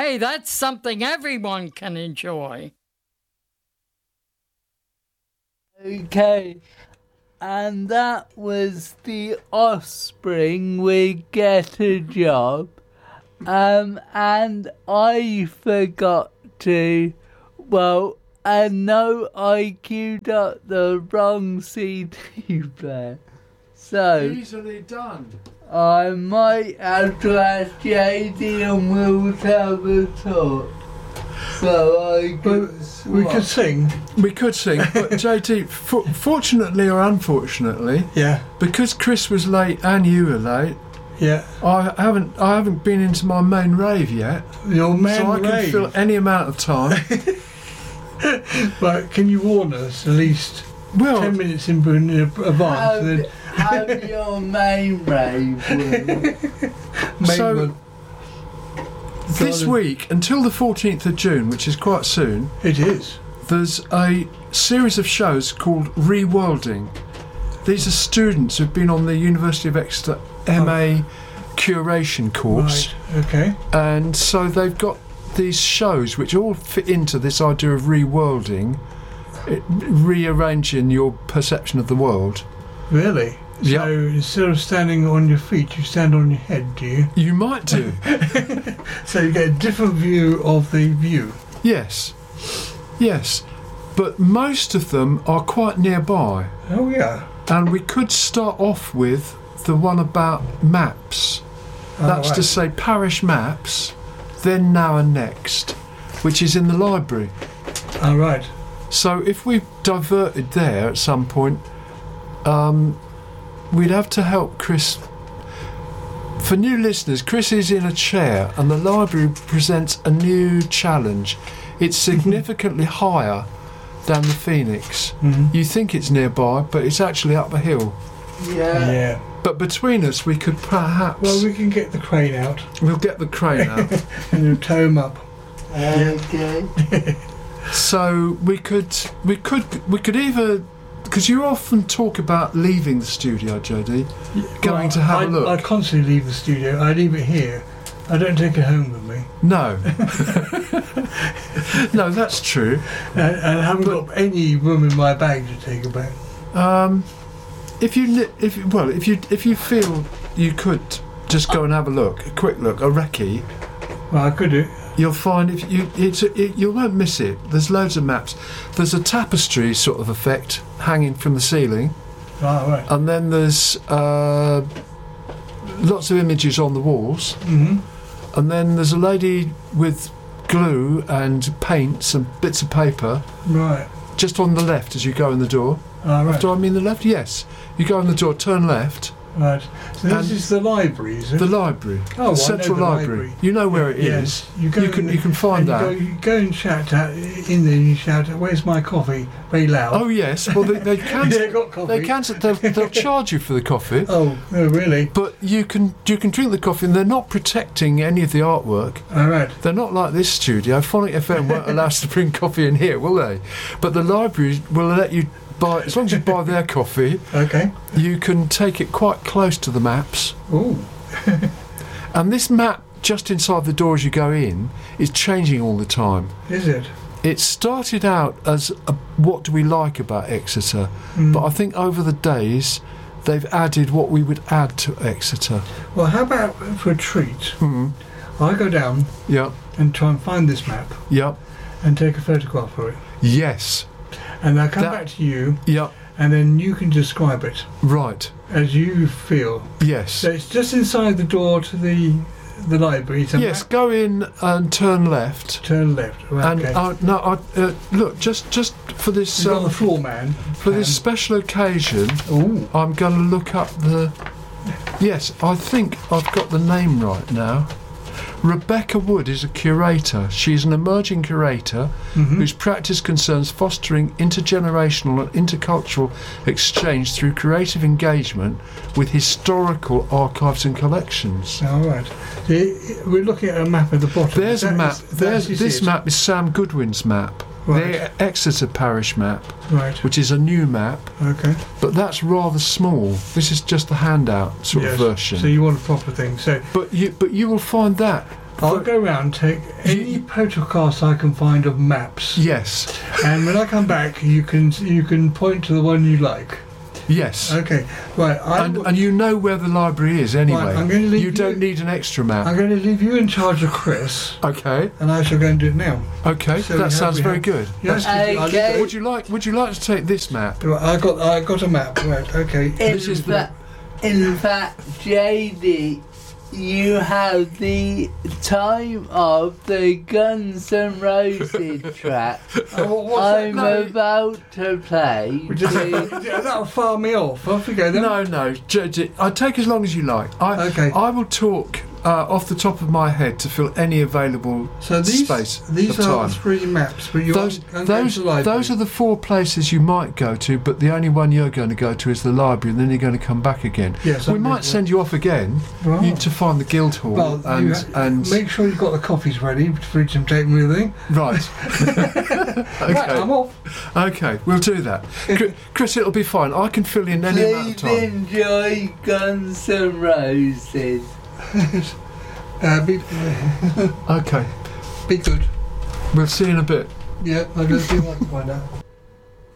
Hey, that's something everyone can enjoy. Okay, and that was The Offspring with Get a Job. And I forgot to, well, I know I queued up the wrong CD player. So Easily done. I might have to ask JD and we'll have a talk. So I could We could sing. We could sing, but JT, fortunately or unfortunately, Yeah, because Chris was late and you were late, yeah. I haven't been into my main rave yet, Your man so I can fill any amount of time. But can you warn us at least Well, 10 minutes in advance? Then have your main rave. so this week until the 14th of June, which is quite soon, it is. there's a series of shows called Reworlding. These are students who've been on the University of Exeter MA curation course, Right, okay. and so they've got these shows which all fit into this idea of reworlding, rearranging your perception of the world. Really? Yeah. So instead of standing on your feet, you stand on your head, do you? You might do. So you get a different view of the view. Yes, but most of them are quite nearby, Oh, yeah. and we could start off with the one about maps. That's to say parish maps, then, now and next, which is in the library. All right. So if we diverted there at some point, we'd have to help Chris. For new listeners, Chris is in a chair and the library presents a new challenge. It's significantly higher than the Phoenix. Mhm. You think it's nearby, but it's actually up a hill. Yeah. But between us, we could perhaps... Well, we can get the crane out we'll get the crane out. and we'll tow him up. Okay. So we could either, because you often talk about leaving the studio, Jodie, going to have a look. I constantly leave the studio. I leave it here. I don't take it home with me. No, no, that's true. And I haven't got any room in my bag to take it back. If you feel you could just go and have a look, a quick look, a recce, Well, I could do. you'll find you won't miss it. There's loads of maps. There's a tapestry sort of effect hanging from the ceiling, Oh, right. and then there's lots of images on the walls, Mm-hmm. and then there's a lady with glue and paints and bits of paper Right. just on the left as you go in the door. Oh, right. Do I mean the left? Yes. You go in the door, turn left. Right. So And this is the library, is it? The library, Oh, well, I know Central the Library. library. You know where it is. Yes. You go You can find that. You go and shout out in there. And you shout out, "Where's my coffee?" Very loud. Oh yes. Well, they can. Yeah, got coffee. They can. They'll charge you for the coffee. Oh, no, really? But you can drink the coffee, and they're not protecting any of the artwork. All right. They're not like this studio. Phonic FM won't allow us to bring coffee in here, will they? But the library will let you buy, as long as you buy their coffee, Okay. you can take it quite close to the maps. Ooh. And this map, just inside the door as you go in, is changing all the time. Is it? It started out as what do we like about Exeter, but I think over the days they've added what we would add to Exeter. Well, how about for a treat? Mm. I go down Yep, and try and find this map yep, and take a photograph of it, yes, and I come That- back to you, yep, and then you can describe it right, as you feel. yes. So it's just inside the door to the library. It's a Yes, map. go in and turn left. Turn left. Right, And okay. look, just for this You've got the floor man. for this special occasion, Ooh. I'm going to look up the. Yes, I think I've got the name right now. Rebecca Wood is a curator. She's an emerging curator whose practice concerns fostering intergenerational and intercultural exchange through creative engagement with historical archives and collections. All right. We're looking at a map at the bottom. There's a map. This This map is Sam Goodwin's map. Right. The Exeter Parish map, Right. which is a new map, Okay. but that's rather small. This is just the handout sort of Yes. version. So you want a proper thing. So But you will find that I'll go round, take any photographs I can find of maps, Yes. and when I come back, you can point to the one you like. Yes. Okay, right. And you know where the library is anyway. Right, I'm going to leave you don't need an extra map. I'm going to leave you in charge of Chris, Okay. and I shall go and do it now. Okay. So That sounds very good. Yes. Okay. Would you like to take this map? I got a map. Right. Okay. This is the- In fact, JD, you have the time of the Guns N' Roses track I'm about to play. That'll fire me off. Off you go then. No. I'll take as long as you like. Okay. I will talk off the top of my head to fill any available So space these of are time. the 3 maps, but Those are the 4 places you might go to, but the only one you're going to go to is the library, and then you're going to come back again. Yes, we might send you off again to find the Guildhall. Well, and make sure you've got the coffees ready for each and take me with you. right. Okay. Right, I'm off. Okay, we'll do that. Chris, it'll be fine. I can fill in any amount of Please time. enjoy Guns N' Roses. Okay, Be good. we'll see you in a bit. Yeah, I'm going to see what I can find out.